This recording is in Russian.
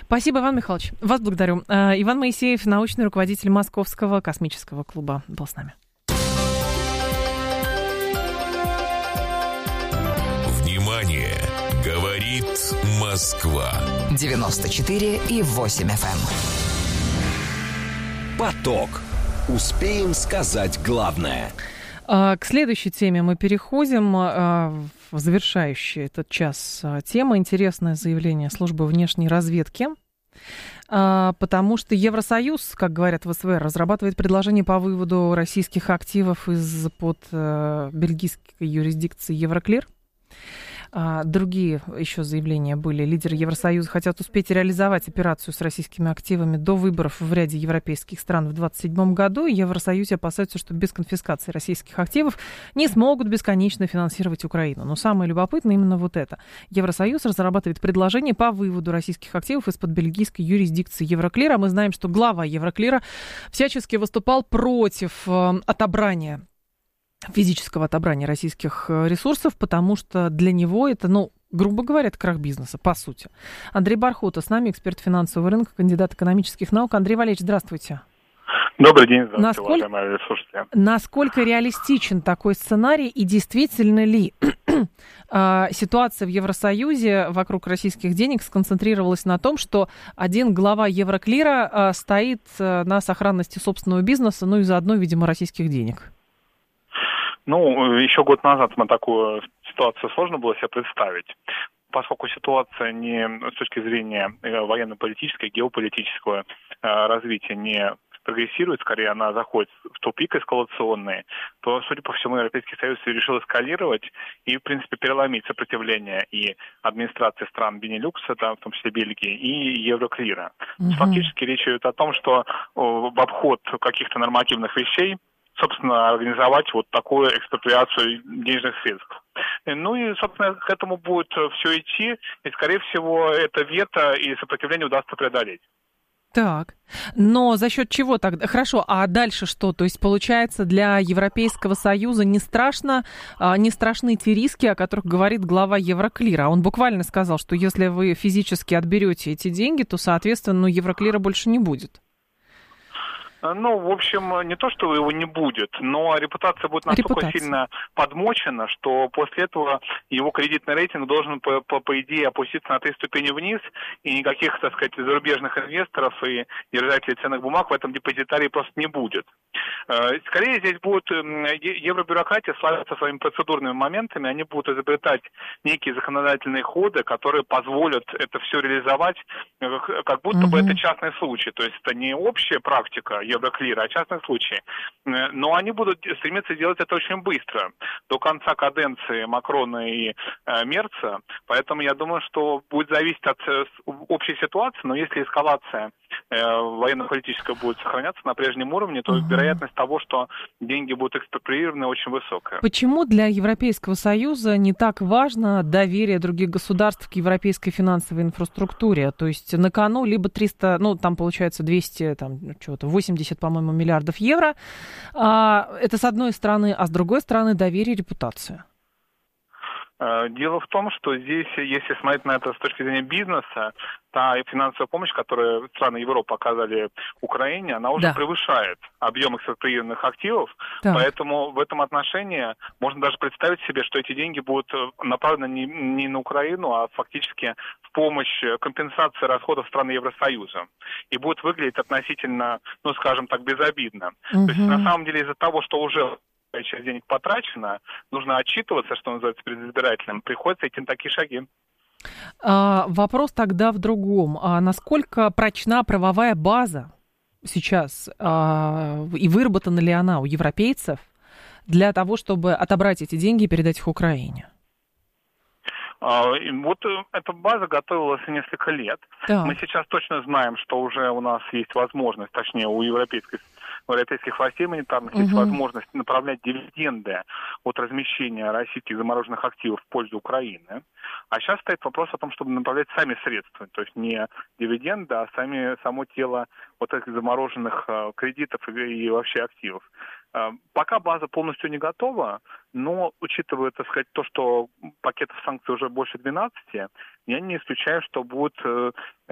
Спасибо, Иван Михайлович. Вас благодарю. Иван Моисеев, научный руководитель Московского космического клуба, был с нами. Внимание! Говорит Москва. 94,8 FM. Поток. Успеем сказать главное. К следующей теме мы переходим. В завершающий этот час тема. Интересное заявление службы внешней разведки. Потому что Евросоюз, как говорят в СВР, разрабатывает предложение по выводу российских активов из-под бельгийской юрисдикции Евроклир. Другие еще заявления были. Лидеры Евросоюза хотят успеть реализовать операцию с российскими активами до выборов в ряде европейских стран в 2027 году. И Евросоюзе опасаются, что без конфискации российских активов не смогут бесконечно финансировать Украину. Но самое любопытное именно вот это. Евросоюз разрабатывает предложение по выводу российских активов из-под бельгийской юрисдикции Евроклира. Мы знаем, что глава Евроклира всячески выступал против отобрания физического отобрания российских ресурсов, потому что для него это, грубо говоря, это крах бизнеса, по сути. Андрей Бархота с нами, эксперт финансового рынка, кандидат экономических наук. Андрей Валерьевич, здравствуйте. Добрый день, здравствуйте, уважаемые слушатели. Насколько реалистичен такой сценарий и действительно ли ситуация в Евросоюзе вокруг российских денег сконцентрировалась на том, что один глава Евроклира стоит на сохранности собственного бизнеса, и заодно, видимо, российских денег? Еще год назад такую ситуацию сложно было себе представить, поскольку ситуация не с точки зрения военно-политического, геополитического развития не прогрессирует, скорее она заходит в тупик эскалационный, то, судя по всему, Европейский Союз решил эскалировать и, в принципе, переломить сопротивление и администрации стран Бенилюкса, в том числе Бельгии, и Евроклира. Фактически речь идет о том, что в обход каких-то нормативных вещей, собственно, организовать вот такую экспроприацию денежных средств. И, собственно, к этому будет все идти, и, скорее всего, это вето и сопротивление удастся преодолеть. Так, но за счет чего тогда? Хорошо, а дальше что? То есть, получается, для Европейского Союза не страшны те риски, о которых говорит глава Евроклира. Он буквально сказал, что если вы физически отберете эти деньги, то, соответственно, Евроклира больше не будет. В общем, не то, что его не будет, но репутация будет настолько сильно подмочена, что после этого его кредитный рейтинг должен, по идее, опуститься на 3 ступени вниз, и никаких, так сказать, зарубежных инвесторов и держателей ценных бумаг в этом депозитарии просто не будет. Скорее, здесь будут евробюрократия славиться своими процедурными моментами, они будут изобретать некие законодательные ходы, которые позволят это все реализовать, как будто бы это частный случай, то есть это не общая практика Евроклира, а частный случай. Но они будут стремиться делать это очень быстро, до конца каденции Макрона и Мерца, поэтому я думаю, что будет зависеть от общей ситуации, но если эскалация военно-политическая будет сохраняться на прежнем уровне, то вероятность того, что деньги будут экспроприированы, очень высокая. Почему для Европейского Союза не так важно доверие других государств к европейской финансовой инфраструктуре? То есть на кону либо 300, там получается 280, по-моему, миллиардов евро. Это с одной стороны, а с другой стороны доверие и репутация. Дело в том, что здесь, если смотреть на это с точки зрения бизнеса, та финансовая помощь, которую страны Европы оказали Украине, она уже превышает объем экспроприированных активов, поэтому в этом отношении можно даже представить себе, что эти деньги будут направлены не на Украину, а фактически в помощь компенсации расходов стран Евросоюза. И будут выглядеть относительно, скажем так, безобидно. То есть на самом деле из-за того, что уже часть денег потрачена, нужно отчитываться, что называется, перед избирателем, приходится идти на такие шаги. Вопрос тогда в другом. Насколько прочна правовая база сейчас и выработана ли она у европейцев для того, чтобы отобрать эти деньги и передать их Украине? Вот эта база готовилась несколько лет. Мы сейчас точно знаем, что уже у нас есть возможность, точнее у европейских властей монетарных есть возможность направлять дивиденды от размещения российских замороженных активов в пользу Украины. А сейчас стоит вопрос о том, чтобы направлять сами средства, то есть не дивиденды, а само тело вот этих замороженных кредитов и вообще активов. Пока база полностью не готова, но учитывая, так сказать, то, что пакетов санкций уже больше 12, я не исключаю, что будет